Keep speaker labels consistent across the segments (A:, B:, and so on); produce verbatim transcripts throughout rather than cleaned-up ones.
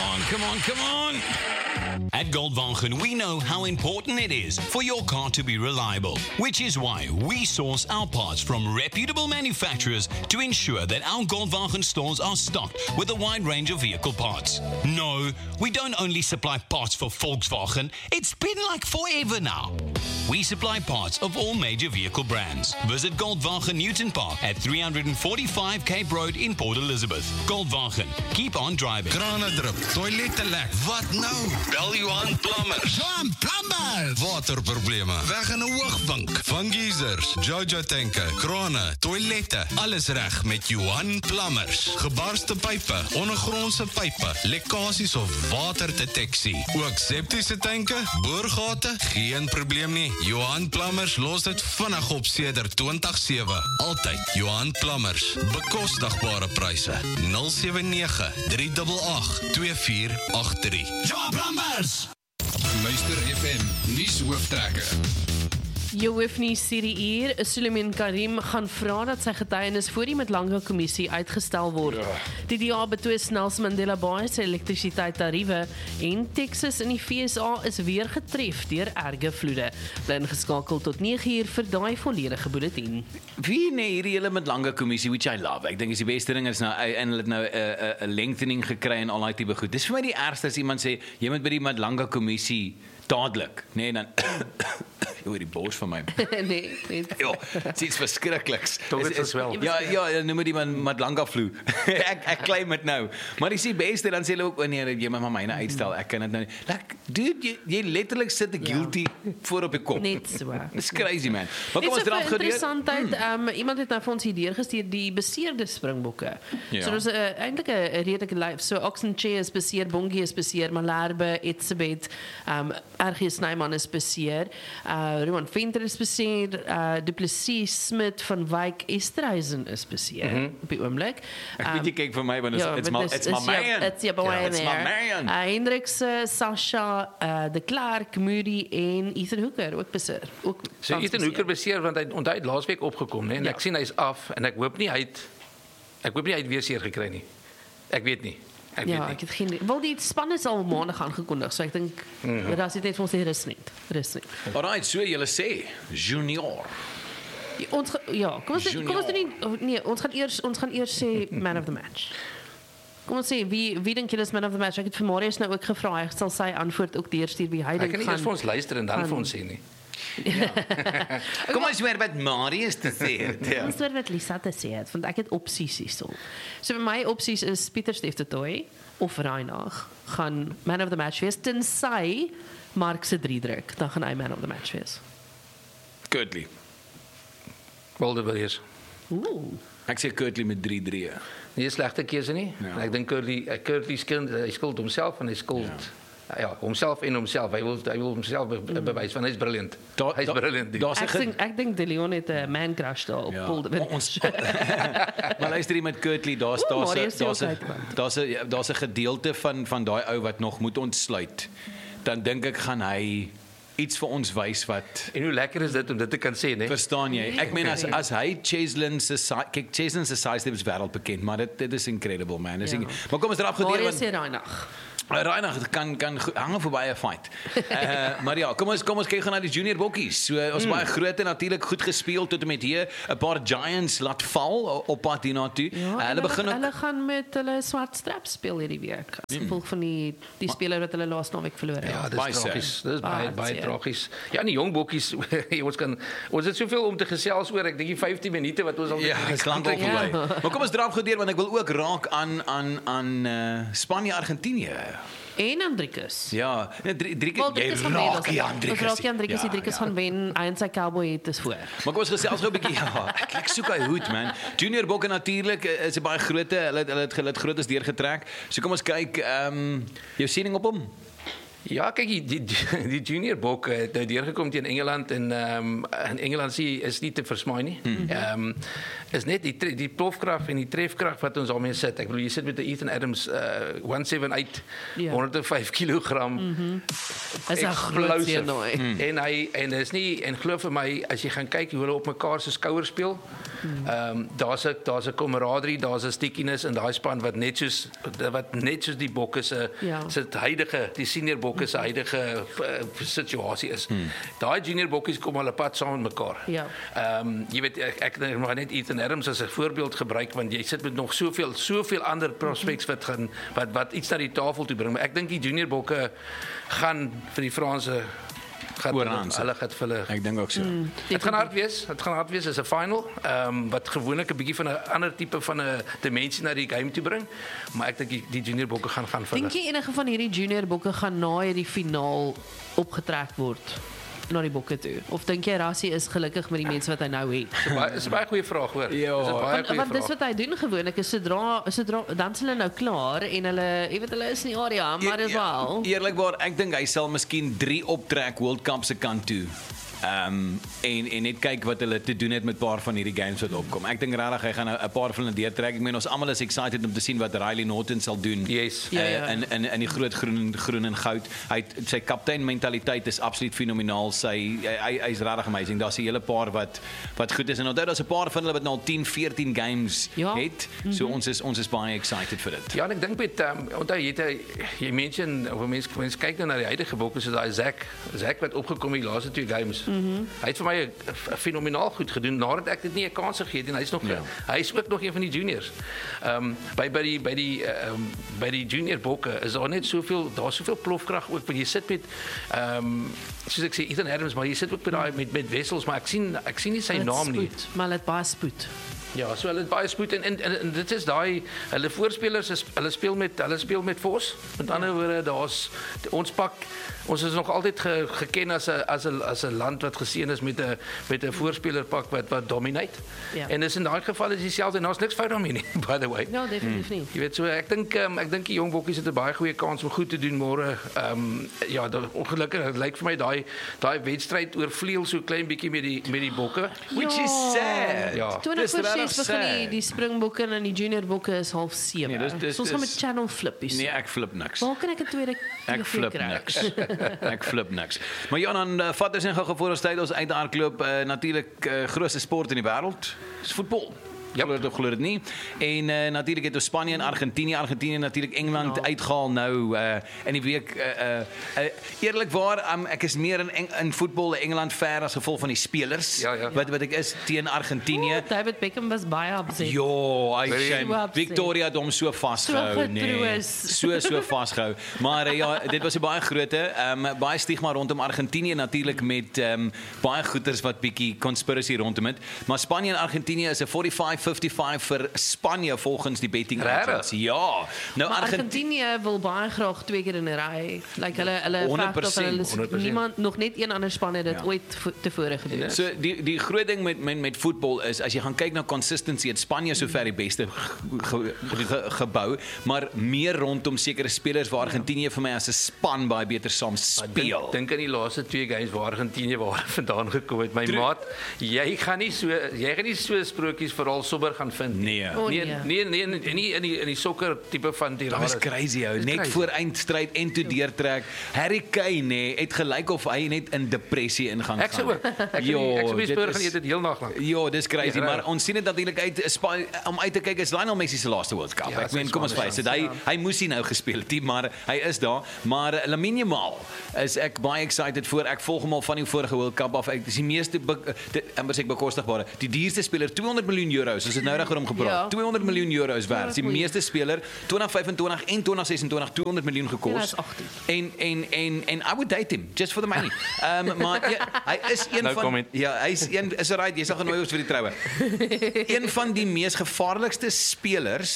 A: on, come on, come on. At Goldwagen, we know how important it is for your car to be reliable, which is why we source our parts from reputable manufacturers to ensure that our Goldwagen stores are stocked with a wide range of vehicle parts. No, we don't only supply parts for Volkswagen, it's been like forever now. We supply parts of all major vehicle brands. Visit Goldwagen Newton Park at three forty-five Cape Road in Port Elizabeth. Goldwagen, keep on driving.
B: Krane drup, toilette lek. Wat nou? Bel Johan Plumbers.
C: Johan Plumbers!
B: Waterprobleme, weg in 'n hoogbank, van geysers, Jojo tanke, krane, toilette, alles reg met Johan Plumbers. Gebarste pype, ondergrondse pype, lekkasies of waterdeteksie. Ook septiese tanke, boorgate, geen probleem nie. Johan Plumbers los dit vinnig op sedert twintig sewe. Altyd Johan Plumbers. Bekostigbare pryse. nul sewe nege, drie agt agt, twee vier agt drie.
C: Johan Plumbers!
D: Luister F M, nuus hooftrekker.
E: Jou hoef nie hierdie uur, Suleiman Karim gaan vra dat sy getuienis voor die Madlanga kommissie uitgestel word. Ja. Die D A betwis Nelson Mandela Bay se elektrisiteitstariewe en Texas in die V S A is weer getref deur erge vloede. Bly ingeskakel tot nege uur vir daai volledige bulletin.
F: Wie nee hierdie hele Madlanga kommissie, which I love. Ek dink is die beste ding is nou en hulle het nou 'n 'n lengthening gekry en al daai tipe goed. Dis vir my die ergste as iemand sê jy moet by die Madlanga kommissie dadelik, nee dan oor die bors van my.
E: nee, nee.
F: Ja, dit is verskrikliks.
G: Tog dit is wel.
F: Ja, ja, noem dit man Madlanga flu. ek ek claim dit nou. Maar dis die beste dan sê hulle ook wanneer jy my myne uitstel. Ek kan dit nou nie. Like, dude, jy, jy letterlik sit 'n guilty ja. voor op die kop.
E: Net so.
F: Dis crazy man. Maar kom ons draf gereed.
E: Interessantheid, um, iemand het nou vir ons hier gestuur die beseerde springbokke.
F: Ja.
E: So dis 'n uh, eintlik 'n redelike lyf. So Oxenchair is beseer, Bongie is beseer, Malherbe, Etsebet, um R G Snyman is beseer. Uh Roman Venter is beseer, uh, Du Plessis, Smit, Van Wyk, Esterhuizen is beseer mm -hmm. op die oomblik.
F: Ek weet jy kyk vir my want
E: ja,
F: it's my it's my man.
E: It's your boy
F: yeah, it's
E: there.
F: my man.
E: Uh, Hendricks, uh, Sasha, uh, De Klerk, Moody en Ethan Hooker ook beseer. Ook
G: so Ethan Hooker beseer want hy onthou het laasweek opgekom, né? En ja. ek sien hy's af en ek hoop nie hy het ek hoop nie hy het weer seer gekry nie. Ek weet nie. Ek
E: ja,
G: weet nie.
E: ek het geen wel die span is al maandag aangekondig, so ek dink mm -hmm. dat is net vir ons die rus net. Rus net.
F: Alright, so julle sê Junior.
E: Ja, ons ja, kom ons kom ons doen nie nee, ons gaan eers ons gaan eers sê man of the match. Kom ons sê wie wie dink julle is man of the match? Ek het vir Marius nou ook gevra, hy sal sy antwoord ook deurstuur wie hy dink gaan.
G: Ek kan nie eers vir ons luister en dan gaan, vir ons sê nie.
F: Ja. Kom ons weer met Marius te sê.
E: Ja. Ons weer met Lisa te sê het, want ek het opsies hierso. So vir my opsies is Pieter Steef de Tooy of Reinagh gaan man of the match wees, tensy Mark se drie druk, dan gaan hy man of the match wees.
F: Kurtley.
G: Wilde Villiers.
E: Ooh.
F: Ek sê Kurtley met drie drie.
G: Nie 'n slegte keuse nie. Ja. Ek dink Kurtley Kurtley skuld hy skuld homself en hy skuld ja. ja, homself en homself. Hy wil hy wil homself be mm. bewys van hy's briljant. Hy's briljant.
E: Ek dink ek dink De Leon het 'n man crush daar op Paul de Villiers.
F: Maar luister jy met Kurtley, daar's daar's daar's daar's 'n daar's 'n gedeelte van van daai ou wat nog moet ontsluit. Dan dink ek gaan hy iets vir ons wys wat
G: en hoe lekker is dit om dit te kan sê, né?
F: Verstaan jy? Ek meen as as hy Cheslin se kyk Cheslin se size is wêreldbekend, maar dit dit is incredible man. Dis ja. Maar kom ons eraf gedeer
E: want Reinagh.
F: Reinagh kan kan hang voorbij 'n fight. Uh, maar ja, kom ons kom ons kyk gaan na die junior bokkies. So ons mm. baie groot en natuurlik goed gespeel tot en met hier 'n paar Giants laat val op pad hiernatoe.
E: Ja, uh, hulle begin ook, hulle gaan met hulle swart strap speel hierdie week. As gevolg mm. van die die speler wat hulle laas naweek verloor het.
G: Ja, dis tragies. Dis baie baie tragies. Ja, en die jong bokkies ons kan ons het soveel om te gesels oor. Ek dink die vyftien minute wat ons al
F: ja, is lank al verby. Ja. Maar kom ons draaf gedeer want ek wil ook raak aan aan aan uh, Spanje Argentinië.
E: En Andrikus.
F: Ja, nee, drie drie keer jy raak die Andrikus.
E: Ons raak die Andrikus, die Andrikus gaan wen, en sy cowboy het is voor.
F: Maar kom ons gesels gou 'n bietjie. Ja, ek ek soek hy hoed man. Junior bokke natuurlik is 'n baie grootte. Hulle hulle het hulle het grootes deurgetrek. So kom ons kyk ehm um, jou siening op hom.
G: Ja, kyk, die, die, die junior bok het nou deurgekom teen Engeland en um, in Engeland sê is nie te versmaai nie. Hmm. Um, is net die die plofkrag en die trefkrag wat ons daarmee sit. Ek bedoel jy sit met 'n Ethan Adams uh, one seven eight ja. honderd en vyf kilogram.
E: Mm-hmm. Is 'n groot seun daai.
G: Mm. En hy en is nie en glo vir my as jy gaan kyk hoe hulle op mekaar se skouers speel. Ehm mm. um, daar's 'n daar's 'n camaraderie, daar's 'n stickiness in daai span wat net soos wat net soos die bokke se ja. se huidige die senior bokke se huidige uh, situasie is. Hmm. Daai junior bokkies kom al 'n pad saam met mekaar.
E: Ja.
G: Ehm um, jy weet ek ek maar net Ethan Adams as 'n voorbeeld gebruik want jy sit met nog soveel soveel ander prospects wat gaan wat wat iets na die tafel toe bring. Maar ek dink die junior bokke gaan vir die Franse gaan hulle gaan vir hulle
F: ek dink ook so. Mm,
G: dit gaan hard wees. Dit gaan hard wees as 'n final. Ehm um, wat gewoonlik 'n bietjie van 'n ander tipe van 'n dimensie na die game toe bring. Maar ek dink die, die junior bokke gaan gaan vir hulle.
E: Dink jy enige van hierdie junior bokke gaan na hierdie finaal opgetrek word? Na die bokke toe. Of dink jy Rassie is gelukkig met die mense wat hy nou het?
G: Dis 'n is 'n baie goeie vraag hoor.
F: Ja,
G: dis 'n baie
E: want,
G: goeie
E: want
G: vraag.
E: dis wat hy doen gewoonlik is sodra sodra dan is hulle nou klaar en hulle jy weet hulle is in die area maar dis wel.
F: Eerlikwaar, ek dink hy sal miskien drie optrek World Cup se kant toe. Ehm um, en en net kyk wat hulle te doen het met 'n paar van hierdie games wat opkom. Ek dink regtig hy gaan 'n paar van hulle deurtrek. Ek meen ons almal is excited om te sien wat Riley Norton sal doen.
G: Yes.
F: Uh, ja, ja. In in in die groot groen groen en goud. Hy het, sy kaptein mentaliteit is absoluut fenomenaal. Sy hy hy's regtig amazing. Daar's 'n hele paar wat wat goed is en onthou daar's 'n paar van hulle wat nou al ten veertien games ja. het. So mm-hmm. ons is ons is baie excited vir dit.
G: Ja, en ek dink met um, onthou jy het jy mention of mense mense kyk nou na die huidige bokke soos daai Zak, Zak wat opgekom het die laaste twee games. Mm-hmm. Hy het vir my fenomenaal goed gedoen nadat ek dit nie 'n kans gegee het en hy's nog ja. hy is ook nog een van die juniors. Ehm um, by by die by die ehm um, by die junior bokke is daar net soveel daar's soveel plofkrag ook want jy sit met ehm um, soos ek sê Ethan Adams maar jy sit ook met daai met met Wessels maar ek sien ek sien nie sy
E: het
G: naam nie.
E: Spoed, maar dit baie spoed.
G: Ja, so hulle het baie spoed en en, en, en dit is daai hulle voorspelers is hulle speel met hulle speel met Vos. Met ja. ander woorde daar's ons pak ons is nog altyd ge, geken as 'n as 'n as 'n land wat geseën is met 'n met 'n voorspelerpak wat wat dominate. Ja. En is in daai geval is dieselfde en daar's niks fout daarmee nie by the way.
E: Ja, definitief nie.
G: Jy weet so ek dink um, ek dink die jong bokkies het 'n baie goeie kans om goed te doen môre. Ehm um, ja, ongelukkig dit lyk vir my daai daai wedstryd oorvleuel so klein bietjie met die met die bokke.
F: Which ja. is sad.
G: Ja.
E: twintig voor ses begin die, die springbokke en die junior bokke is half sewe. Nee, so ons gaan met channel flippies.
F: Nee, ek flip niks.
E: Waar kan ek 'n tweede
F: Ek flip niks. Ek flip niks. Maar ja, dan uh, vat ons net gou voor ons tyd ons uit hardloop uh, natuurlik uh, grootste sport in die wêreld. Dis voetbal. Ja, yep. Glo dit nie. En uh, natuurlik het ons Spanje en Argentinië, Argentinië natuurlik Engeland ja. uitgehaal nou uh, in die week uh, uh, uh, eerlikwaar um, ek is meer in Eng in voetbal Engeland ver as gevolg van die spelers. Ja, ja. Wat wat ek is teen Argentinië.
E: Oh, David Beckham was baie upset.
F: Ja, hy shame. Victoria het hom so vasgehou, nee. So so vasgehou. Maar uh, ja, dit was 'n baie groote um, baie stigma rondom Argentinië natuurlik met um, baie goeters wat bietjie conspiracy rondom dit. Maar Spanje en Argentinië is 'n forty-five fifty-five vir Spanje volgens die betting outlets. Ja. Nou
E: maar Argentinië wil baie graag twee keer in 'n ry. Like hulle hulle
F: honderd persent,
E: hulle niemand nog net een ander span het dit ja. ooit tevore gedoen.
F: So die die groot ding met met met voetbal is as jy gaan kyk na consistency, het Spanje sover die beste ge, ge, ge, gebou, maar meer rondom sekere spelers waar Argentinië vir my as 'n span baie beter saam speel.
G: Ek dink aan die laaste twee games waar Argentinië waar vandaan gekom het. My True. maat, jy gaan nie so jy gaan nie so sprokies veral sommer gaan vind.
F: Nee.
E: Oh,
G: nee, nee, nee, nee, nie in die in die sokker tipe van die
F: Dit was crazy ou, net crazy. Voor eindstryd en toe deurtrek. Harry Kane nê, het gelyk of hy net in depressie ingaan gaan.
G: Ek sou ook. Ek
F: jo,
G: ek sou bespreek gaan dit heel nag lank.
F: Ja, dis crazy, ja, maar ons sien dit natuurlik uit om uit te kyk is Lionel Messi se laaste World Cup. Ja, ek meen kom ons face dit. Hy ja. hy moes nie nou gespeel het, maar hy is daar. Maar Lamine Yamal is ek baie excited voor. Ek volg hom al van die vorige World Cup af. Ek is die meeste amper sê ek bekostigbare. Die duurste speler tweehonderd miljoen euros. Ons het nou reg oor hom gepraat. Ja. tweehonderd miljoen euros werd. Die meeste speler twintig vyfentwintig en twintig sesentwintig tweehonderd miljoen gekos. En en en en I would date him just for the money. Ehm um, maar ja, hy is een no van comment. Ja, hy is een is right, jy sal genooi word vir die troue. Een van die mees gevaarlikste spelers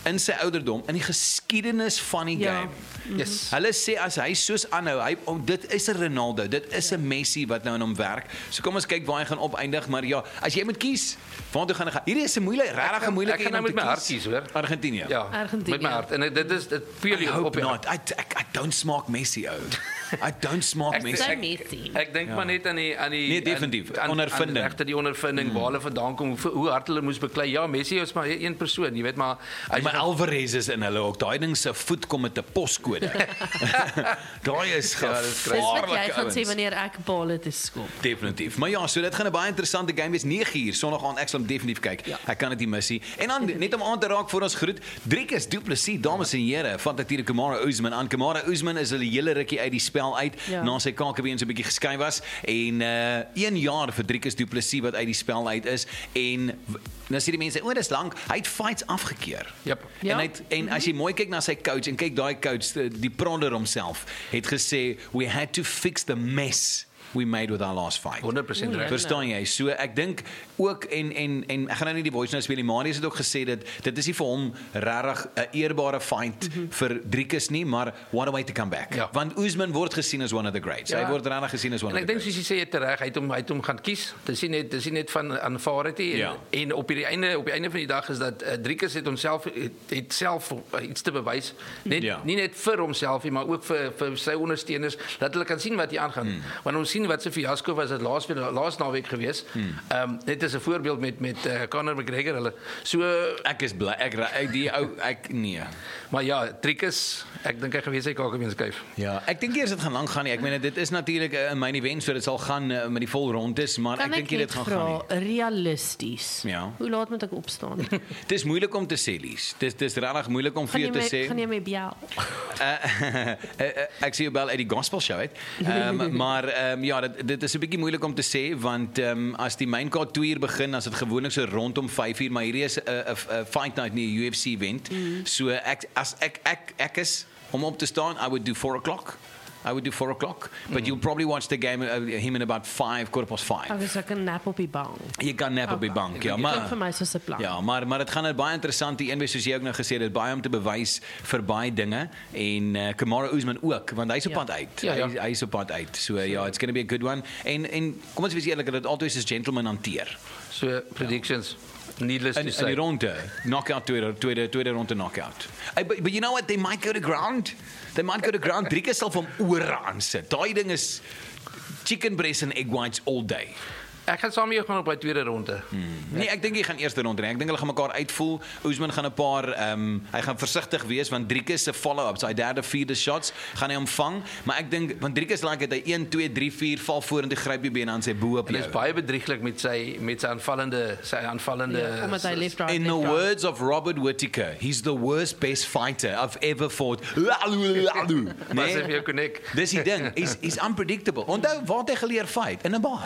F: in sy ouderdom in die geskiedenis van die
E: Ja.
F: game.
G: Yes.
F: Hulle sê as hy soos aanhou, hy oh, dit is 'n Ronaldo, dit is 'n Messi wat nou in hom werk. So kom ons kyk waar hy gaan opeindig, maar ja, as jy moet kies, waartoe gaan hy gaan? Hierdie is 'n moeilike, regtig 'n moeilike
G: Ek gaan nou met my hart kies, hoor.
F: Argentinië.
G: Ja,
E: Argentinië.
G: met my hart. En dit is dit
F: I
G: purely
F: hope
G: op die
F: not. I, I, I don't smaak Messi out. I don't smaak
G: Ek-
F: Messi.
E: Sy Messi.
G: Ek dink maar net aan die aan die
F: Nee, definitief.
G: aan- aan-
F: Ondervinding.
G: aan regte die ondervinding mm. waar hulle vandaan kom, hoe, hoe hard hulle moes beklei. Ja, Messi is maar een persoon, jy weet, maar as jy
F: Maar Alvarez is in hulle ook. Daai ding se voet kom met 'n poskode. Daai is
G: Ja, dit is
E: Dis wat jy
F: gevaarlike
E: gaan sê
F: ouens.
E: wanneer ek bale te skop.
F: Definitief. Maar ja, so dit gaan 'n baie interessante game wees. nege uur Sondag aand, ek sal hom definitief kyk.
E: Ja.
F: Ek kan dit nie mis nie. En dan net om aan te raak voor ons groet, Driekus Du Plessis, dames en here, van natuurlik Kamaru Usman aan. Kamaru Usman is 'n hele rukkie uit die spel uit
E: Ja.
F: na sy kakebeen so 'n bietjie geskei was en uh een jaar vir Driekus Du Plessis wat uit die spel uit is en nou sê die mense, o, dis lank. Hy het fights afgekeur.
G: Yep.
E: Ja.
F: En, hy het, en as jy mooi kyk na sy coach en kyk daai coach, die, die Pronder homself, het gesê we had to fix the mess we made with our last fight.
G: honderd persent reg.
F: Verstaan jy? So ek dink ook en en en ek gaan nou nie die voice note speel nie, Marius het ook gesê dat dit is nie vir hom regtig 'n eerbare fight mm -hmm. vir Driekus nie, maar what a way to come back.
G: Ja.
F: Want Usman word gesien as one of the greats.
G: Ja.
F: Hy word regtig gesien as one
G: En
F: of
G: ek
F: the
G: dink
F: greats.
G: soos jy sê reg, hy het hom hy het hom gaan kies. Dis nie net dis nie net van aanvaar en,
F: Ja.
G: en op die einde op die einde van die dag is dat uh, Driekus het homself het, het self uh, iets te bewys. Net
F: Ja.
G: nie net vir homself nie, maar ook vir vir sy ondersteuners dat hulle kan sien wat hier aangaan. Hmm. Want ons sien wat se fiasco was dit laas laas naweek gewees. Ehm hmm. um, net as 'n voorbeeld met met uh, Conor McGregor hulle. So
F: Ek is bly ek ek die ou ek nee.
G: maar ja, Driekus, ek dink hy gewees hy kan ook skuif.
F: Ja, ek dink eers dit gaan lank gaan nie. Ek meen dit is natuurlik 'n main event, so dit sal gaan uh, met die vol rondes, maar
E: Kan
F: ek
E: ek
F: dink nie
E: net
F: dit gaan gaan nie.
E: vra, realisties,
F: Ja.
E: hoe laat moet ek opstaan?
F: Dit is moeilik om te sê, Lies. Dit dis regtig moeilik om vir
E: Gaan jy
F: jou te
E: my,
F: sê.
E: gaan jy my bel?
F: Uh, ek sien jou bel uit die gospel show uit. Um, maar um, ja, dit dit is 'n bietjie moeilik om te sê want um, as die main card twee uur begin, as dit gewoonlik so rondom vyf uur, maar hierdie is 'n 'n fight night nie 'n U F C event. Mm. So ek as ek ek ek is om op te staan, I would do four o'clock. I would do four o'clock, but mm. you'll probably watch the game uh, him in about five, quarter past five.
E: Ek is ek 'n nap op die bank.
F: Jy kan nap op die bank, ja,
E: Klink
F: maar
E: vir my soos 'n plan.
F: ja, maar maar dit gaan 'n baie interessante een wees soos jy ook nou gesê het, baie om te bewys vir baie dinge en uh, Kamaru Usman ook, want hy's op
E: Ja.
F: pad uit.
G: Ja, ja.
F: Hy hy's op pad uit. So ja, yeah, it's going to be a good one. En en kom ons wees eerlik, dat dit altyd soos gentleman hanteer.
G: So predictions. Needless
F: In,
G: to
F: in
G: say.
F: die ronde, knockout tweede tweede tweede ronde knockout. Hey, but, but you know what, they might go to ground. They might go to ground. Driekus sal van ore aansit. Daai ding is chicken breast and egg whites all day.
G: Ek gaan saam met jou gaan op by tweede ronde.
F: Hmm. Nee, ek dink hy gaan eerste ronde nie. Ek dink hulle gaan mekaar uitvoel. Usman gaan 'n paar ehm um, hy gaan versigtig wees want Driekus se follow-ups, sy derde, vierde shots gaan hy omvang, maar ek dink want Driekus like dit hy een twee drie vier val vorentoe gryp die been aan sy bo op
G: En dit
F: jou.
G: is baie bedrieglik met sy met sy aanvallende sy aanvallende
E: Ja, omdat hy left right.
F: In the
E: left, right.
F: words of Robert Whittaker, he's the worst best fighter I've ever fought.
G: Maar sy
F: Nee?
G: vir jou connect.
F: Dis die ding. He's he's unpredictable. Onthou waar het hy geleer fight? In 'n bar.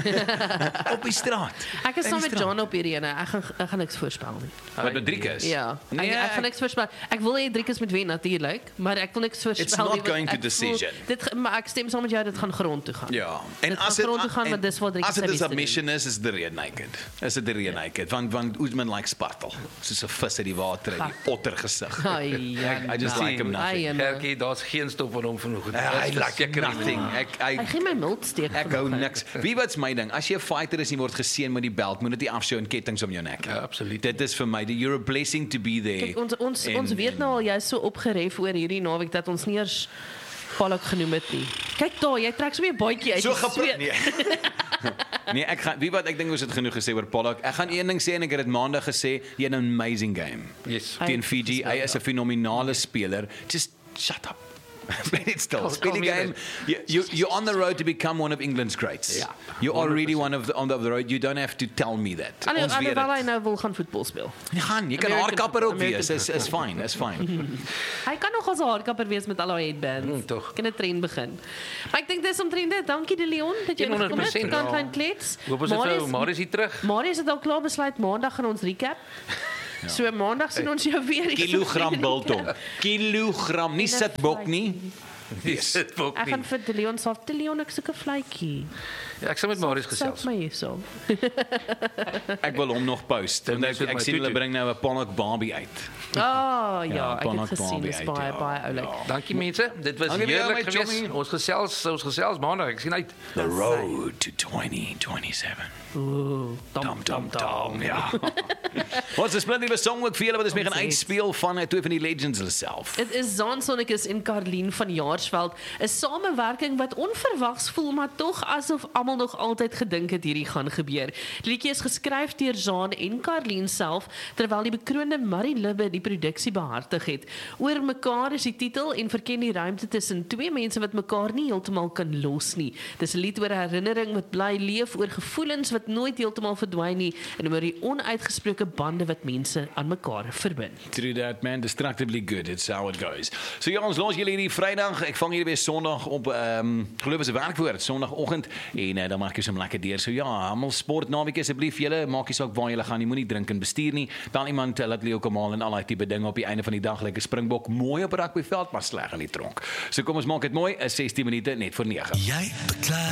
F: Op die straat.
E: Ek is
F: In
E: saam
F: die
E: met
F: straat.
E: John op hierdie ene. Ek gaan ek gaan niks voorspel nie.
F: Wat met Driekus?
E: Ja,
F: Nee,
E: ek, ek gaan niks voorspel. Ek wil hê Driekus moet wen natuurlik, maar ek wil niks voorspel
F: It's not
E: nie, want
F: going to
E: ek voel-
F: decision.
E: Dit ge- maar ek stem saam met jou, dit gaan grond toe gaan.
F: Ja. En
E: Dit
F: as
E: gaan
F: dit
E: grond toe gaan,
F: en
E: maar dis wat Driekus
F: as dit
E: sy
F: 'n
E: beste
F: submission is, is dit rear naked. Is dit rear naked? Want want Usman like spartel. Soos 'n vis uit die water in die otter gesig.
E: Ai, ja,
F: I just
E: nou.
F: like him nothing.
E: Ai, en-
G: Gertjie, daar's geen stop van hom vanoggend.
F: Ja, hy like nothing. Ek
E: Hy
F: hy
E: gee my miltsteek.
F: ek hou
E: vanoggend.
F: niks. Wie wat's my ding? As jy 'n fighter is en jy word geseën met die belt, moet dit nie afshow en kettinge om jou nek.
G: Ja, absoluut.
F: Dit is vir my, you're a blessing to be there.
E: Kyk, ons ons
F: En-
E: ons weet nou al jy's so opgeref oor hierdie naweek dat ons nie eers Pollock genoem het nie. Kyk daar, jy trek so 'n baadjie uit.
F: So
E: die
F: geprik
E: sweet.
F: nee. Nee, ek gaan wie wat ek dink ons het genoeg gesê oor Pollock. Ek gaan een ding sê en ek het dit maandag gesê, jy het 'n amazing game.
G: Yes.
E: Hy-
F: Teen Fiji, hy is 'n fenominale speler. Just shut up. Play it still. Speel die game. You, you, you're on the road to become one of England's greats.
G: Ja,
F: You are really one of the, on the road. You don't have to tell me that.
E: Alhoewel
F: Ons weet
E: alhoewel hy
F: dit.
E: nou wil gaan voetbal speel.
F: Nee, gaan, jy kan
E: American-
F: haarkapper ook
E: American-
F: wees. Is is fine, is fine.
E: Hy kan nog as 'n haarkapper wees met al haar headbands.
G: Mm, tog.
E: Kan 'n trend begin. Maar ek dink dis omtrent dit. Dankie De Leon dat jy
G: honderd
E: gekom het.
G: persent,
E: Kan
G: ja.
E: klein klets.
G: Hoop ons het
E: Marius-
G: nou Marius hier terug.
E: Marius het al klaar besluit maandag gaan ons recap. Ja. So maandag sien ons jou weer.
F: Kilogram biltong. Kilogram, nie sitbok nie.
G: Dis dit ook
E: Ek gaan
G: nie.
E: vir De Leon sê, De Leon ek soek 'n vletjie.
G: Ja, ek sal met Marius
E: Sou
G: gesels.
E: my hierso.
F: Ek wil hom nog post.
G: Dit
F: Want
G: is
F: ek,
G: met
F: ek
G: my
F: sien hulle
G: tutu.
F: bring nou 'n Ponnock Barbie uit.
E: Ah, ja,
F: Ja,
E: ek
F: Ponnock
E: het gesien,
F: Barbie
E: dis
F: uit,
E: baie
F: ja.
E: baie oulik.
G: Dankie mense, dit was
F: Dankie vir jou,
G: heerlik
F: my
G: geweest.
F: chommy.
G: Ons gesels, ons gesels maandag. Ek sien uit.
F: The road to twenty twenty-seven.
E: Ooh,
F: Dom dom dom. Ja. Wat 'n splendide song ook vir julle wat ons mee gaan
E: Ons het.
F: uitspeel van eh, twee van die legends hulle self.
E: Dit is Zaan Sonnekus en Karlien van Jaarsveld, 'n samewerking wat onverwags voel, maar tog asof almal nog altyd gedink het hierdie gaan gebeur. Die liedjie is geskryf deur Zaan en Karlien self, terwyl die bekroonde Marie Libbe die produksie behartig het. Oor mekaar is die titel en verken die ruimte tussen twee mense wat mekaar nie heeltemal kan los nie. Dis 'n lied oor herinnering wat bly leef, oor gevoelens wat nooit heeltemal verdwyn nie en oor die onuitgesproke bande wat mense aan mekaar verbind.
F: True that, man. Destructively good. It's how it goes. So ja, ons los julle hierdie Vrydag. Ek vang julle weer Sondag op ehm um, geloof is 'n werkwoord, Sondagoggend en uh, dan maak jy so lekker deur. So ja, almal sport naweek asseblief julle, maak nie saak waar julle gaan nie, moenie drink en bestuur nie. Dan iemand uh, laat Leo kom haal en al daai tipe dinge op die einde van die dag, lekker Springbok mooi op rugbyveld, maar sleg in die tronk. So kom ons maak dit mooi, is sestien minute net voor nege.
C: Jy beklaar